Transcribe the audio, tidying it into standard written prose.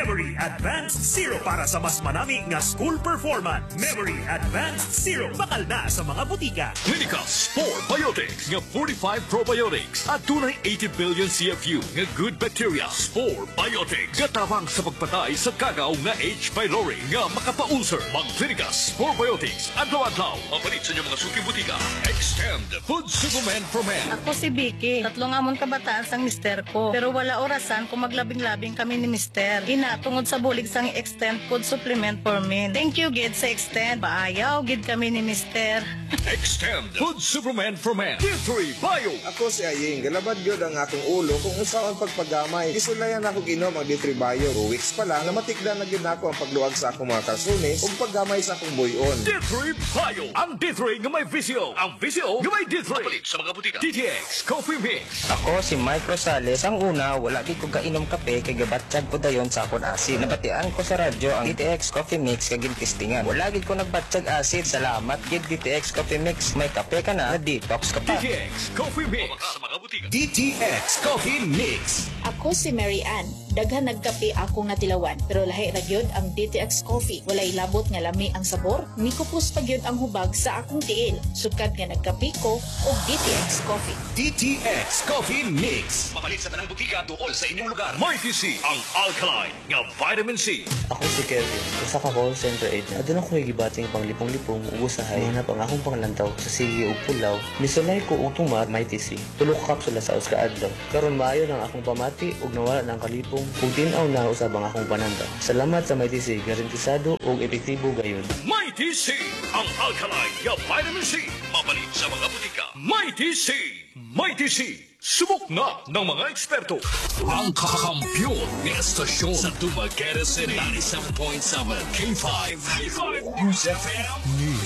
Memory Advanced Zero para sa mas manami nga school performance. Memory Advanced Zero bakal na sa mga butika. Clinicals 4 Biotics nga 45 probiotics at tunay 80 billion CFU nga good bacteria. 4 Biotics gatawang sa pagpatay sa kagaw nga H. pylori nga makapa-ulcer. Mga Clinicals 4 Biotics adlaw-adlaw mapalit sa inyong mga suki butika. Extend Food Supplement for Men. Ako si Vicky. Tatlong amon kabataan sang mister ko. Pero wala orasan kung maglabing-labing kami ni mister. Tungod sa bulig sang Extend Food Supplement for Men. Thank you, Gid, sa Extend. Paayaw, Gid kami ni mister. Extend Food Supplement for Men. D3 Bio. Ako si Aying, galabad gyud ang akong ulo kung usaon pagpagamay. Isulayan ako ginom ang D3 Bio. 2 weeks pa lang, namatikdan na gyud ako ang pagluwag sa akong mga kalsunis ug paggamay sa akong buyon. D3 Bio. Ang D3 nga may VCO. Ang VCO nga may D3. Mapalit sa mga butika. DTX Coffee Mix. Ako si Mike Rosales. Ang una, wala di ko kainom kape kay gabatsyag ko dayon sa akon asin. Nabatian ko sa radyo ang DTX Coffee Mix kay gintistingan. Wala gid ko nagbatsyag asid. Salamat gid DTX Coffee Mix. May kape ka na detox ka pa. DTX Coffee Mix. Sa mga butika. DTX Coffee Mix. Ako si Mary Ann. Daghan nagkape akong natilawan, pero lahi ra gyud ang DTX Coffee. Walay labot nga lami ang sabor, mikupos pa gyud ang hubag sa akong tiil. Sukad nga nagkape ko og DTX Coffee. DTX Coffee Mix. Mapalit sa tanang butika tuol sa inyong lugar. Mighty C. Ang alkaline nga vitamin C. Ako si Kevin, usa ka call center agent. Adun ako gibating pang lipong-lipong ug usahay na pang akong panglantaw sa sige ug pulaw. Misulay ko og tumar Mighty C. Tulo ka kapsula sa usa ka adlaw. Karon maayo nang akong pamati ug nawala nang kalipong ug tin-aw na usabang akong pananda. Salamat sa Mighty C, garantisado ug epektibo gayon. Mighty C. Ang alkaline nga vitamin C. Mapalit sa mga butika. Mighty C. Mighty C. Subok na ng mga eksperto. Ang kakampyon ng estasyon sa Dumaguete City. 97.7 K5. News FM.